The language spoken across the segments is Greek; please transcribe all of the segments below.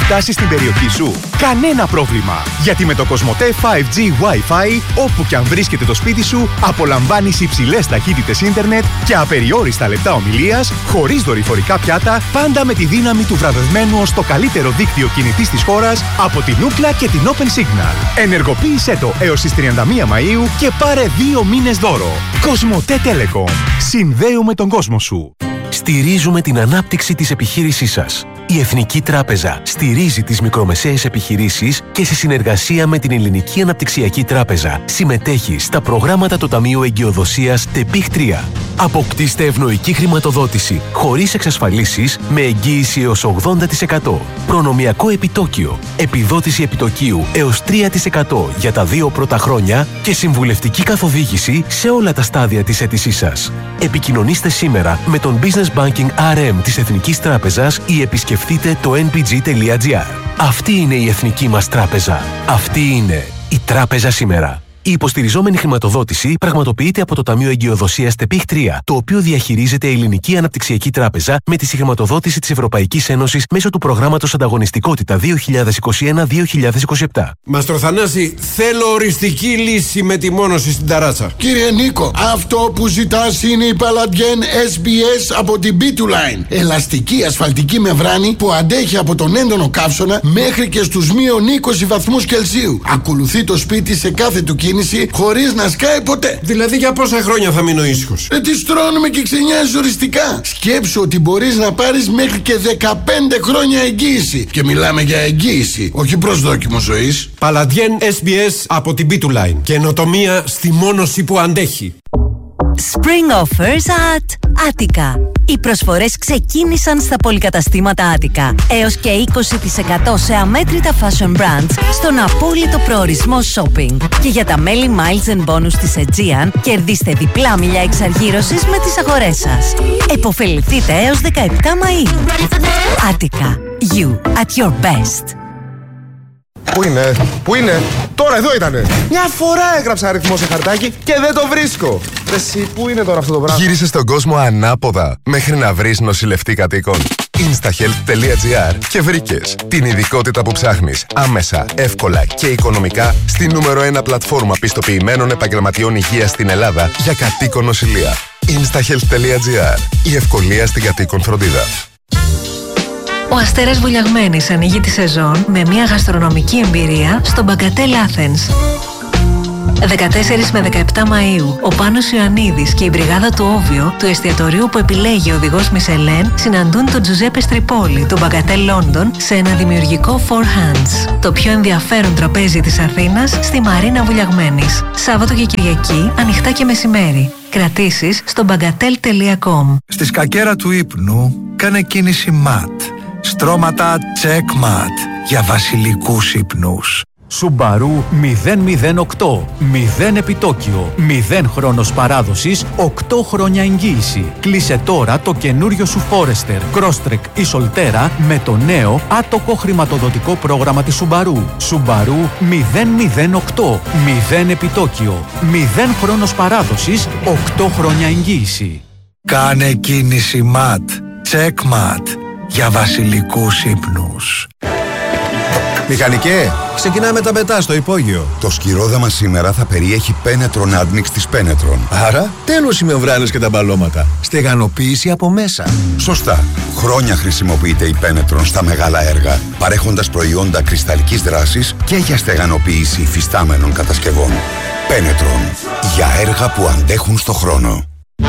φτάσει στην περιοχή σου? Κανένα πρόβλημα! Γιατί με το Κοσμοτέ 5G Wi-Fi, όπου κι αν βρίσκεται το σπίτι σου, απολαμβάνεις υψηλές ταχύτητες ίντερνετ και απεριόριστα λεπτά ομιλίας, χωρίς δορυφορικά πιάτα, πάντα με τη δύναμη του βραβευμένου ως το καλύτερο δίκτυο κινητής της χώρας από την Ookla και την Open Signal. Ενεργοποίησέ το έως τις 31 Μαΐου και πάρε 2 μήνες δώρο. Κοσμοτέ Telecom. Συνδέουμε τον κόσμο σου. Στηρίζουμε την ανάπτυξη της επιχείρησής σας. Η Εθνική Τράπεζα στηρίζει τις μικρομεσαίες επιχειρήσεις και σε συνεργασία με την Ελληνική Αναπτυξιακή Τράπεζα συμμετέχει στα προγράμματα του Ταμείου Εγκυοδοσίας ΤΕΠΙΧ 3. Αποκτήστε ευνοϊκή χρηματοδότηση χωρίς εξασφαλίσεις με εγγύηση έως 80%. Προνομιακό επιτόκιο, επιδότηση επιτοκίου έως 3% για τα 2 πρώτα χρόνια και συμβουλευτική καθοδήγηση σε όλα τα στάδια της αίτησής σας. Επικοινωνήστε σήμερα με τον Business Banking RM της Εθνικής Τράπεζας ή επισκεφτείτε το npg.gr. Αυτή είναι η Εθνική μας Τράπεζα. Αυτή είναι η Τράπεζα σήμερα. Η υποστηριζόμενη χρηματοδότηση πραγματοποιείται από το Ταμείο Εγκυοδοσίας ΤΕΠΙΧ 3, το οποίο διαχειρίζεται η Ελληνική Αναπτυξιακή Τράπεζα με τη συγχρηματοδότηση της Ευρωπαϊκής Ένωσης μέσω του προγράμματος Ανταγωνιστικότητα 2021-2027. Μαστρο Θανάση, θέλω οριστική λύση με τη μόνωση στην ταράτσα. Κύριε Νίκο, αυτό που ζητάς είναι η Palladian SBS από την B2Line. Ελαστική ασφαλτική μεμβράνη που αντέχει από τον έντονο καύσωνα μέχρι και στους μείον 20 βαθμούς Κελσίου. Ακολουθεί το σπίτι σε κάθε του κίνηση χωρίς να σκάει ποτέ. Δηλαδή για πόσα χρόνια θα μείνω ήσυχος? Τη στρώνουμε και ξενιάζει οριστικά. Σκέψου ότι μπορείς να πάρεις μέχρι και 15 χρόνια εγγύηση. Και μιλάμε για εγγύηση, όχι προσδόκιμο ζωής. Palladian SBS από την B2Line. Καινοτομία στη μόνωση που αντέχει. Spring offers at Attica. Οι προσφορές ξεκίνησαν στα πολυκαταστήματα Attica. Έως και 20% σε αμέτρητα fashion brands στον απόλυτο προορισμό shopping. Και για τα μέλη Miles and Bonus της Aegean, κερδίστε διπλά μιλιά εξαργύρωσης με τις αγορές σας. Εποφεληθείτε έως 17 Μαΐου. Attica. You at your best. Πού είναι, τώρα εδώ ήτανε. Μια φορά έγραψα αριθμό σε χαρτάκι και δεν το βρίσκω. Εσύ, πού είναι τώρα αυτό το πράγμα? Γύρισες στον κόσμο ανάποδα μέχρι να βρεις νοσηλευτή κατοίκων. Instahealth.gr και βρήκες την ειδικότητα που ψάχνεις άμεσα, εύκολα και οικονομικά στη νούμερο 1 πλατφόρμα πιστοποιημένων επαγγελματιών υγείας στην Ελλάδα για κατοίκον νοσηλεία. Instahealth.gr. Η ευκολία στην κατοίκον φροντίδα. Ο Αστέρας Βουλιαγμένης ανοίγει τη σεζόν με μια γαστρονομική εμπειρία στο Bagatelle Athens. 14 με 17 Μαΐου, ο Πάνος Ιωαννίδης και η μπριγάδα του Όβιο, του εστιατορίου που επιλέγει ο οδηγός Μισελέν, συναντούν τον Τζουζέπε Στριπόλη του Bagatelle London σε ένα δημιουργικό Four Hands. Το πιο ενδιαφέρον τραπέζι της Αθήνας στη Μαρίνα Βουλιαγμένης. Σάββατο και Κυριακή, ανοιχτά και μεσημέρι. Κρατήσεις στο bagatelle.com. Στη σκακέρα του ύπνου, κάνε κίνηση MAT. Στρώματα check MAT για βασιλικούς ύπνους. Subaru 008. 0 επιτόκιο. 0 χρόνος παράδοσης. 8 χρόνια εγγύηση. Κλείσε τώρα το καινούριο σου Forester, Crosstrek ή Solterra με το νέο άτοκο χρηματοδοτικό πρόγραμμα της Subaru. Subaru 008. 0 επιτόκιο. 0 χρόνος παράδοσης. 8 χρόνια εγγύηση. Κάνε κίνηση MAT. Check MAT για βασιλικούς ύπνους. Μηχανικέ, ξεκινάμε τα πετά στο υπόγειο. Το σκυρόδαμα σήμερα θα περιέχει Penetron Admix της Penetron. Άρα, τέλος οι μεμβράνες και τα μπαλώματα. Στεγανοποίηση από μέσα. Σωστά. Χρόνια χρησιμοποιείται η Penetron στα μεγάλα έργα, παρέχοντας προϊόντα κρυσταλλικής δράσης και για στεγανοποίηση υφιστάμενων κατασκευών. Penetron. Για έργα που αντέχουν στο χρόνο.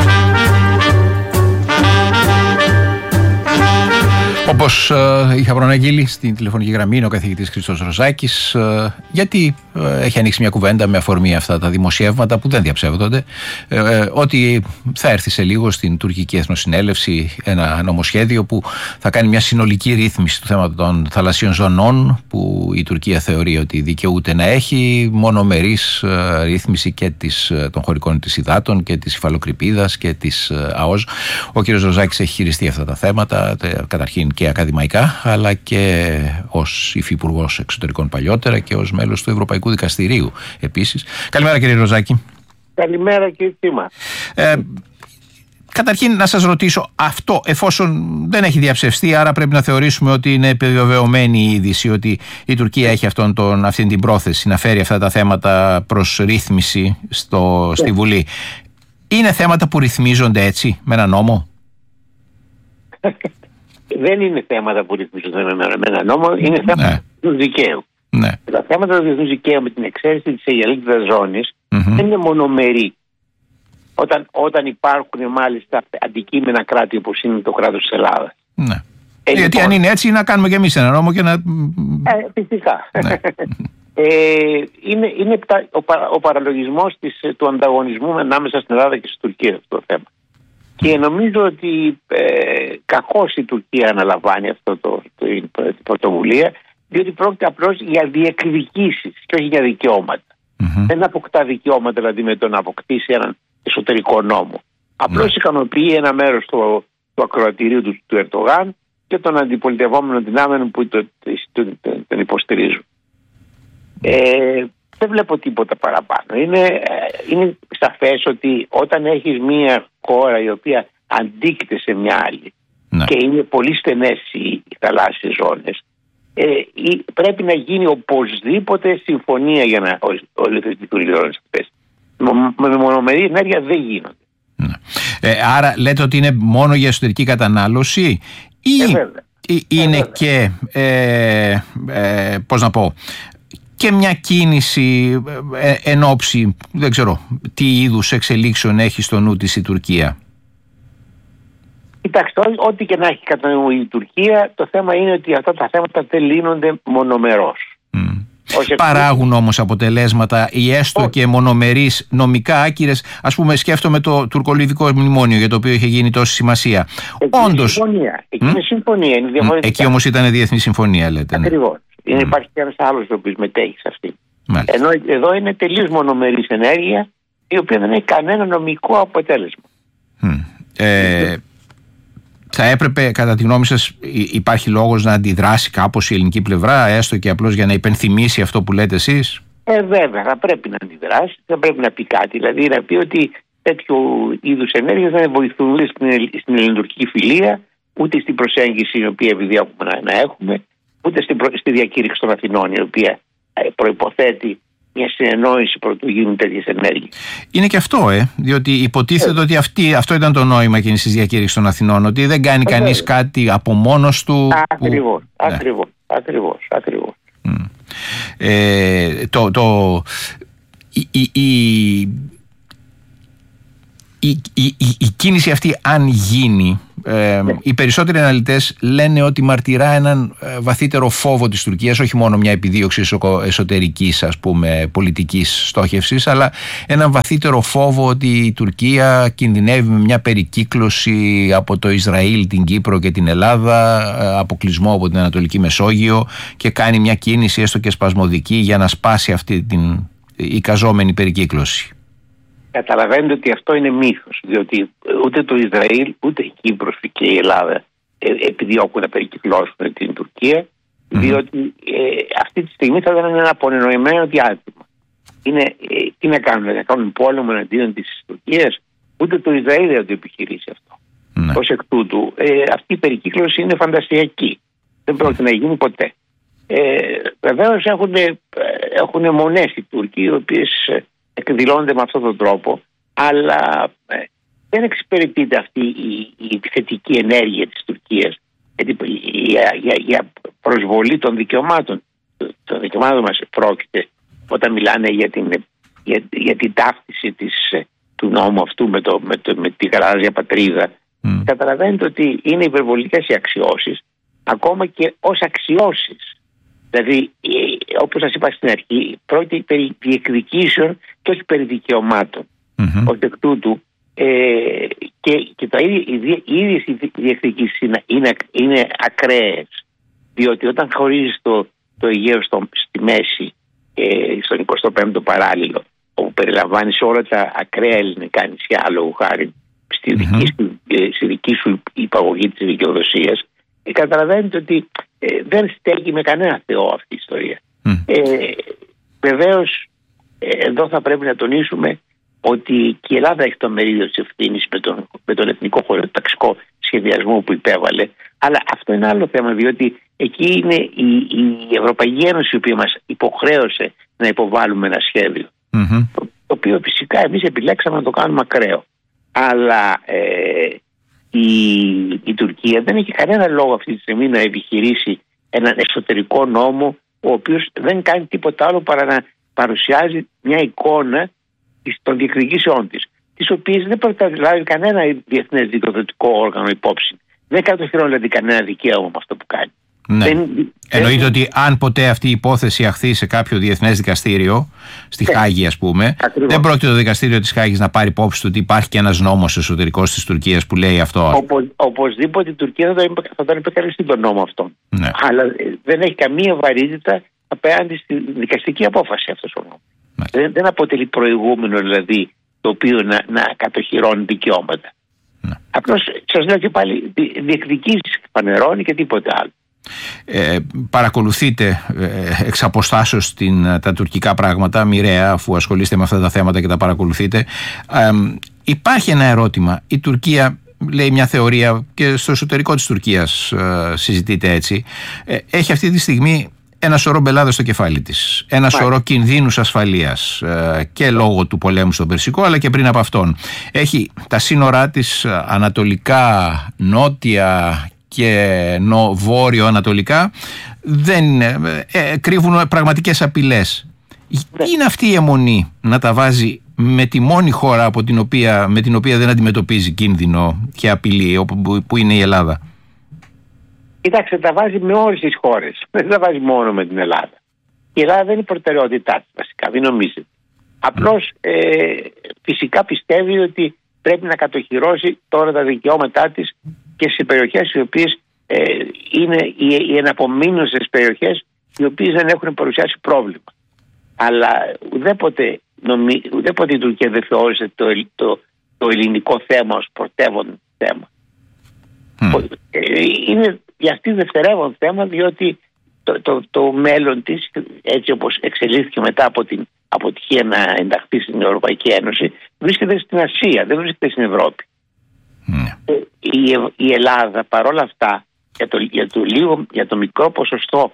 Όπως είχα προαναγγείλει στην τηλεφωνική γραμμή είναι ο καθηγητής Χρήστος Ροζάκης, γιατί έχει ανοίξει μια κουβέντα με αφορμή αυτά τα δημοσιεύματα που δεν διαψεύδονται, ότι θα έρθει σε λίγο στην τουρκική εθνοσυνέλευση ένα νομοσχέδιο που θα κάνει μια συνολική ρύθμιση του θέματος των θαλασσίων ζωνών, που η Τουρκία θεωρεί ότι δικαιούται να έχει, μονομερής ρύθμιση και των χωρικών της υδάτων και της υφαλοκρηπίδας και της ΑΟΣ. Ο κ. Ροζάκης έχει χειριστεί αυτά τα θέματα, καταρχήν και ακαδημαϊκά, αλλά και ως υφυπουργός εξωτερικών παλιότερα και ως μέλος του Ευρωπαϊκού Δικαστηρίου επίσης. Καλημέρα κύριε Ροζάκη. Καλημέρα κύριε Τίμα. Καταρχήν να σας ρωτήσω αυτό, εφόσον δεν έχει διαψευστεί, άρα πρέπει να θεωρήσουμε ότι είναι επιβεβαιωμένη η είδηση ότι η Τουρκία έχει αυτή την πρόθεση να φέρει αυτά τα θέματα προς ρύθμιση στη Βουλή. Είναι θέματα που ρυθμίζονται έτσι με ένα νόμο? Δεν είναι θέματα που ρυθμίζονται με ένα νόμο, είναι θέματα του δικαίου. Ναι. Τα θέματα του διεθνούς δικαίου, με την εξαίρεση της Αιγαλίδας ζώνης, δεν είναι μονομερή. Όταν υπάρχουν μάλιστα αντικείμενα κράτη όπως είναι το κράτος της Ελλάδας. Ναι. Γιατί αν είναι έτσι, να κάνουμε και εμείς ένα νόμο και να... Φυσικά. Ναι. Είναι ο παραλογισμός του ανταγωνισμού ανάμεσα στην Ελλάδα και στην Τουρκία αυτό το θέμα. Και νομίζω ότι κακώς η Τουρκία αναλαμβάνει την πρωτοβουλία, διότι πρόκειται απλώς για διεκδικήσεις και όχι για δικαιώματα. Δεν αποκτά δικαιώματα δηλαδή με το να αποκτήσει έναν εσωτερικό νόμο. Απλώς ικανοποιεί ένα μέρος του ακροατηρίου του Ερντογάν και των αντιπολιτευόμενων δυνάμεων που τον υποστηρίζουν. Δεν βλέπω τίποτα παραπάνω. Είναι σαφές ότι όταν έχεις μία χώρα η οποία αντίκειται σε μια άλλη και είναι πολύ στενές οι θαλάσσιες ζώνες, πρέπει να γίνει οπωσδήποτε συμφωνία για να ολοκληρωθούν οι ζώνες αυτές. Με μονομερή ενέργεια δεν γίνονται. Άρα λέτε ότι είναι μόνο για εσωτερική κατανάλωση ή είναι και πώς να πω, και μια κίνηση εν όψη, δεν ξέρω τι είδους εξελίξεων έχει στο νου της η Τουρκία? Κοιτάξτε, ό,τι και να έχει κατά νου η Τουρκία, το θέμα είναι ότι αυτά τα θέματα δεν λύνονται μονομερώς. Παράγουν όμως αποτελέσματα ή έστω και μονομερείς νομικά άκυρες? Ας πούμε, σκέφτομαι το τουρκολιβικό μνημόνιο για το οποίο είχε γίνει τόση σημασία. Όντως. Εκεί είναι συμφωνία. Είναι διαφορετικά. Εκεί όμως ήταν διεθνή συμφωνία, λέτε. Ακριβώς. Υπάρχει και ένας άλλος ο οποίος μετέχει σε αυτή. Ενώ εδώ είναι τελείως μονομερής ενέργεια, η οποία δεν έχει κανένα νομικό αποτέλεσμα. Θα έπρεπε, κατά τη γνώμη σας, υπάρχει λόγος να αντιδράσει κάπως η ελληνική πλευρά, έστω και απλώς για να υπενθυμίσει αυτό που λέτε εσείς? Βέβαια, θα πρέπει να αντιδράσει, θα πρέπει να πει κάτι. Δηλαδή να πει ότι τέτοιου είδους ενέργειες δεν βοηθούν στην ελληνοτουρκική φιλία, ούτε στην προσέγγιση η οποία επιδιώκουμε να έχουμε, ούτε στη διακήρυξη των Αθηνών, η οποία προϋποθέτει μια συνεννόηση προτού γίνουν τέτοιες ενέργειες. Είναι και αυτό, διότι υποτίθεται ότι αυτό ήταν το νόημα εκείνης της διακήρυξης των Αθηνών, ότι δεν κάνει κανείς κάτι από μόνος του. Ακριβώς. Η κίνηση αυτή, αν γίνει, οι περισσότεροι αναλυτές λένε ότι μαρτυρά έναν βαθύτερο φόβο της Τουρκίας, όχι μόνο μια επιδίωξη εσωτερικής, ας πούμε, πολιτικής στόχευσης, αλλά έναν βαθύτερο φόβο ότι η Τουρκία κινδυνεύει με μια περικύκλωση από το Ισραήλ, την Κύπρο και την Ελλάδα, αποκλεισμό από την Ανατολική Μεσόγειο, και κάνει μια κίνηση έστω και σπασμωδική για να σπάσει αυτή την εικαζόμενη περικύκλωση. Καταλαβαίνετε ότι αυτό είναι μύθος, διότι ούτε το Ισραήλ, ούτε η Κύπρος και η Ελλάδα επιδιώκουν να περικυκλώσουν την Τουρκία, διότι αυτή τη στιγμή θα ήταν ένα απονενοημένο διάστημα. Τι να κάνουν πόλεμο εναντίον της Τουρκίας? Ούτε το Ισραήλ δεν το επιχειρήσει αυτό. Ως εκ τούτου, αυτή η περικύκλωση είναι φαντασιακή. Δεν πρόκειται να γίνει ποτέ. Βεβαίως έχουν μονές οι Τούρκοι, οι οποίες εκδηλώνονται με αυτόν τον τρόπο, αλλά δεν εξυπηρετείται αυτή η επιθετική ενέργεια της Τουρκίας για προσβολή των δικαιωμάτων. Των δικαιωμάτων μας πρόκειται όταν μιλάνε για την ταύτιση του νόμου αυτού με τη γαλάζια πατρίδα. Καταλαβαίνετε ότι είναι υπερβολικές οι αξιώσεις, ακόμα και ως αξιώσεις. Δηλαδή, όπως σας είπα στην αρχή, πρόκειται περί διεκδικήσεων και όχι περί δικαιωμάτων. Ως εκ τούτου, και οι ίδιες οι διεκδικήσεις είναι ακραίες. Διότι όταν χωρίζεις το Αιγαίο στη μέση, στον 25ο παράλληλο, όπου περιλαμβάνεις όλα τα ακραία ελληνικά νησιά, λόγω χάρη, στη δική σου υπαγωγή της δικαιοδοσίας, καταλαβαίνετε ότι δεν στέκει με κανένα θεό αυτή η ιστορία. Βεβαίως, εδώ θα πρέπει να τονίσουμε ότι και η Ελλάδα έχει το μερίδιο της ευθύνης με τον εθνικό χωροταξικό σχεδιασμό που υπέβαλε. Αλλά αυτό είναι άλλο θέμα, διότι εκεί είναι η Ευρωπαϊκή Ένωση η οποία μας υποχρέωσε να υποβάλουμε ένα σχέδιο. Το οποίο φυσικά εμείς επιλέξαμε να το κάνουμε ακραίο. Αλλά η Τουρκία δεν έχει κανένα λόγο αυτή τη στιγμή να επιχειρήσει έναν εσωτερικό νόμο, ο οποίος δεν κάνει τίποτα άλλο παρά να παρουσιάζει μια εικόνα των διεκδικήσεών της, τις οποίες δεν πρόκειται να λάβει κανένα διεθνές δικαιοδοτικό όργανο υπόψη. Δεν κατοχυρώνει δηλαδή κανένα δικαίωμα με αυτό που κάνει. Ναι. Εννοείται ότι αν ποτέ αυτή η υπόθεση αχθεί σε κάποιο διεθνές δικαστήριο, στη Χάγη ας πούμε, ακριβώς, δεν πρόκειται το δικαστήριο της Χάγης να πάρει υπόψη του ότι υπάρχει και ένας νόμος εσωτερικός της Τουρκίας που λέει αυτό. Οπωσδήποτε η Τουρκία θα τον επεκαλεστεί τον νόμο αυτόν. Ναι. Αλλά δεν έχει καμία βαρύτητα απέναντι στη δικαστική απόφαση αυτός ο νόμος. Ναι. Δεν αποτελεί προηγούμενο δηλαδή το οποίο να κατοχυρώνει δικαιώματα. Ναι. Απλώς σας λέω και πάλι διεκδικήσεις φανερώνει και τίποτε άλλο. Παρακολουθείτε εξ αποστάσεως τα τουρκικά πράγματα μοιραία, αφού ασχολείστε με αυτά τα θέματα και τα παρακολουθείτε. Υπάρχει ένα ερώτημα. Η Τουρκία, λέει μια θεωρία και στο εσωτερικό της Τουρκίας συζητείται έτσι, έχει αυτή τη στιγμή ένα σωρό μπελάδες στο κεφάλι της, ένα σωρό κινδύνους ασφαλείας και λόγω του πολέμου στον Περσικό αλλά και πριν από αυτόν. Έχει τα σύνορά της ανατολικά, νότια και βόρειο-ανατολικά, δεν κρύβουν πραγματικές απειλές. Είναι αυτή η αιμονή να τα βάζει με τη μόνη χώρα με την οποία δεν αντιμετωπίζει κίνδυνο και απειλή, που είναι η Ελλάδα? Κοιτάξτε, τα βάζει με όλες τις χώρες. Δεν τα βάζει μόνο με την Ελλάδα. Η Ελλάδα δεν είναι προτεραιότητά της βασικά, μην νομίζετε. Απλώς φυσικά πιστεύει ότι πρέπει να κατοχυρώσει τώρα τα δικαιώματά της και σε περιοχές οι οποίες είναι οι εναπομείνωσες περιοχές, οι οποίες δεν έχουν παρουσιάσει πρόβλημα. Αλλά ουδέποτε η Τουρκία δεν θεώρησε το ελληνικό θέμα ως πρωτεύον θέμα. Είναι για αυτή δευτερεύον θέμα, διότι το μέλλον της, έτσι όπως εξελίχθηκε μετά από την αποτυχία να ενταχθεί στην Ευρωπαϊκή Ένωση, βρίσκεται στην Ασία, δεν βρίσκεται στην Ευρώπη. Η Ελλάδα παρόλα αυτά για το μικρό ποσοστό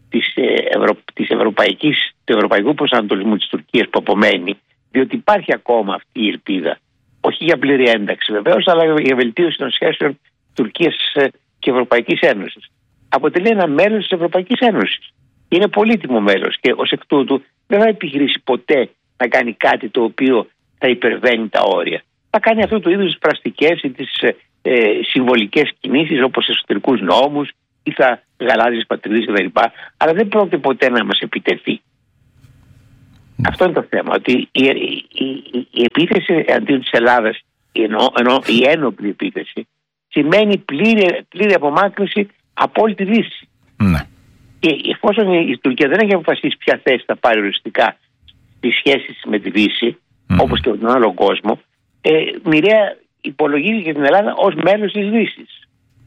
του ευρωπαϊκού προσανατολισμού της Τουρκίας που απομένει, διότι υπάρχει ακόμα αυτή η ελπίδα, όχι για πλήρη ένταξη βεβαίως, αλλά για βελτίωση των σχέσεων Τουρκίας και Ευρωπαϊκής Ένωσης, αποτελεί ένα μέλος της Ευρωπαϊκής Ένωσης. Είναι πολύτιμο μέλος και ως εκ τούτου δεν θα επιχειρήσει ποτέ να κάνει κάτι το οποίο θα υπερβαίνει τα όρια. Θα κάνει αυτού του είδους τις πραστικές ή τις συμβολικές κινήσεις, όπως εσωτερικούς νόμους ή θα γαλάζει τις πατρίδες κτλ. Αλλά δεν πρόκειται ποτέ να μας επιτεθεί. Αυτό είναι το θέμα. Ότι η επίθεση αντίον της Ελλάδας, ενώ η ένοπλη επίθεση, σημαίνει πλήρη απομάκρυνση από όλη τη Δύση. Ναι. Και εφόσον η Τουρκία δεν έχει αποφασίσει ποια θέση θα πάρει οριστικά στις σχέσεις με τη Δύση, όπως και με τον άλλο κόσμο, μοιραία υπολογίζει και την Ελλάδα ως μέλος της Δύσης.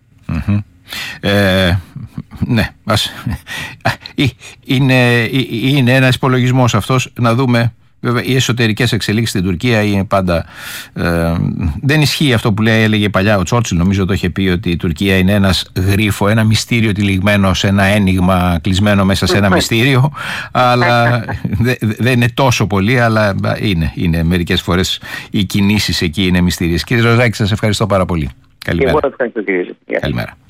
Ναι, είναι ένας υπολογισμός αυτός. Να δούμε. Βέβαια, οι εσωτερικές εξελίξεις στην Τουρκία είναι πάντα. Δεν ισχύει αυτό που έλεγε παλιά ο Τσόρτσιλ, νομίζω το είχε πει, ότι η Τουρκία είναι ένας γρίφο, ένα μυστήριο τυλιγμένο σε ένα ένιγμα κλεισμένο μέσα σε ένα μυστήριο. Αλλά δεν είναι τόσο πολύ, αλλά είναι μερικές φορές οι κινήσεις εκεί είναι μυστήριες. Κύριε Ροζάκη, σας ευχαριστώ πάρα πολύ. Καλημέρα. Και εγώ ευχαριστώ, κύριε. Καλημέρα.